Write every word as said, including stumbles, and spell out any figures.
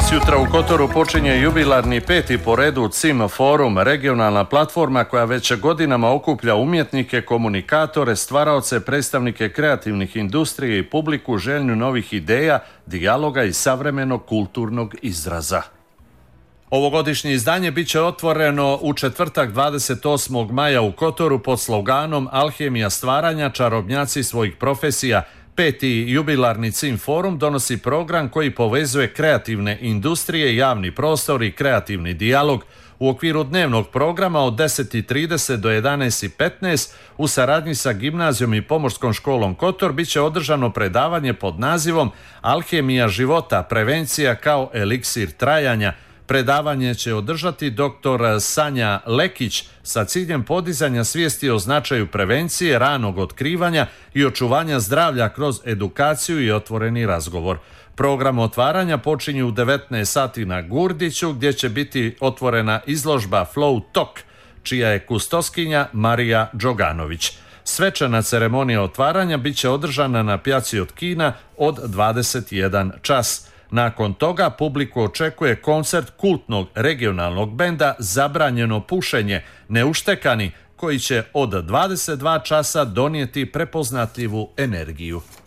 Sutra u Kotoru počinje jubilarni peti po redu C I M Forum, regionalna platforma koja već godinama okuplja umjetnike, komunikatore, stvaraoce, predstavnike kreativnih industrije i publiku željnu novih ideja, dijaloga i savremenog kulturnog izraza. Ovogodišnje izdanje bit će otvoreno u četvrtak dvadeset osmog maja u Kotoru pod sloganom Alhemija stvaranja, čarobnjaci svojih profesija. Peti jubilarni C I M Forum donosi program koji povezuje kreativne industrije, javni prostor i kreativni dijalog. U okviru dnevnog programa od deset i trideset do jedanaest i petnaest u saradnji sa gimnazijom i pomorskom školom Kotor bit će održano predavanje pod nazivom Alhemija života, prevencija kao eliksir trajanja. Predavanje će održati doktor Sanja Lekić sa ciljem podizanja svijesti o značaju prevencije, ranog otkrivanja i očuvanja zdravlja kroz edukaciju i otvoreni razgovor. Program otvaranja počinje u devetnaest sati na Gurdiću gdje će biti otvorena izložba Flow Talk, čija je kustoskinja Marija Đoganović. Svečana ceremonija otvaranja bit će održana na pjaci od Kina od dvadeset jedan čas. Nakon toga publiku očekuje koncert kultnog regionalnog benda Zabranjeno pušenje, Neuštekani, koji će od dvadeset dva časa donijeti prepoznatljivu energiju.